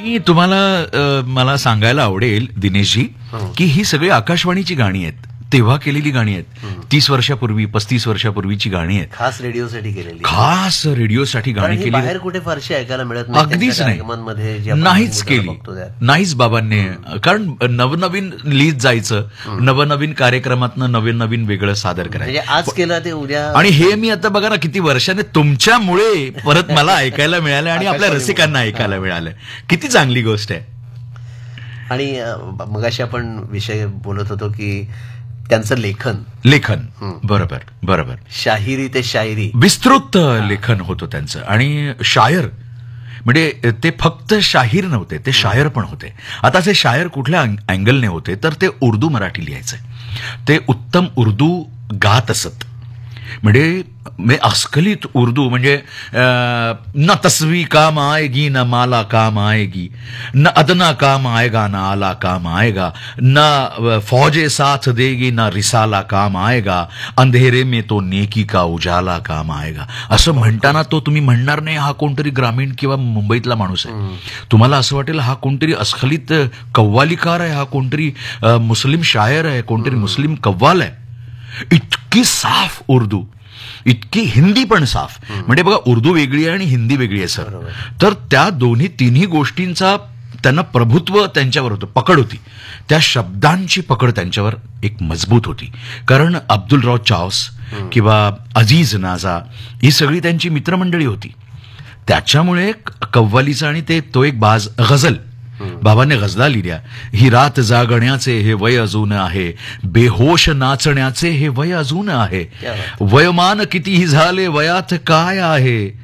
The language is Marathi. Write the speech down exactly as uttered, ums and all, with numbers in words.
मी तुम्हाला अ, मला सांगायला आवडेल दिनेशजी की ही सगळी आकाशवाणीची गाणी आहेत, तेव्हा केलेली गाणी आहेत. तीस वर्षापूर्वी पस्तीस वर्षापूर्वीची गाणी आहेत, खास रेडिओसाठी केलेली, खास रेडिओसाठी गाणी केली. बाहेर कुठे फारशी ऐकायला मिळत नाही. अगदीच नाही, कार्यक्रमांमध्ये जे आपण नाहीच केली, बघतो त्यात. नाहीच बाबांनी. कारण नवनवीन लिहित जायचं, नवनवीन कार्यक्रमातनं नवीन नवीन वेगळं सादर म्हणजे करायचं. आज केलं ते उद्या. आणि हे मी आता बघा ना किती वर्षाने तुमच्यामुळे परत मला ऐकायला मिळालं आणि आपल्या रसिकांना ऐकायला मिळालं. किती चांगली गोष्ट आहे. आणि मगाशी आपण विषय बोलत होतो की त्यांचं लेखन लेखन बरोबर बरोबर शाहिरी ते शायरी विस्तृत लेखन होतं त्यांचं. आणि शायर म्हणजे ते फक्त शाहीर नव्हते, ते शायर पण होते. आता ते शायर कुठल्या अँगलने होते तर ते उर्दू मराठी लिहायचे. ते उत्तम उर्दू गात असत. म्हणजे अस्खलित उर्दू, म्हणजे न तस्वी काम आएगी न माला काम आएगी, न अदना काम आएगा न आला काम आएगा, न फौजे साथ देगी न रिसाला काम आएगा, अंधेरे में तो नेकी का उजाला काम आएगा. असं म्हणताना तो तुम्ही म्हणणार नाही हा कोणतरी ग्रामीण किंवा मुंबईतला माणूस आहे. तुम्हाला असं वाटेल हा कोणतरी अस्खलित कव्वालीकार आहे, हा कोणतरी मुस्लिम शायर आहे, कोणतरी मुस्लिम कव्वाल आहे. इतकी साफ उर्दू, इतकी हिंदी पण साफ. म्हणजे बघा उर्दू वेगळी आहे आणि हिंदी वेगळी आहे सर. तर त्या दोन्ही तिन्ही गोष्टींचा त्यांना प्रभुत्व त्यांच्यावर होतं, पकड होती. त्या शब्दांची पकड त्यांच्यावर एक मजबूत होती. कारण अब्दुलराव चावस किंवा अजीज नाजा ही सगळी त्यांची मित्रमंडळी होती. त्याच्यामुळे कव्वालीचा आणि ते तो एक बाज गझल बाबांनी गझला लिहिल्या. ही रात जागण्याचे हे वय अजून आहे, बेहोश नाचण्याचे हे वय अजून आहे, वयोमान कितीही झाले वयात काय आहे.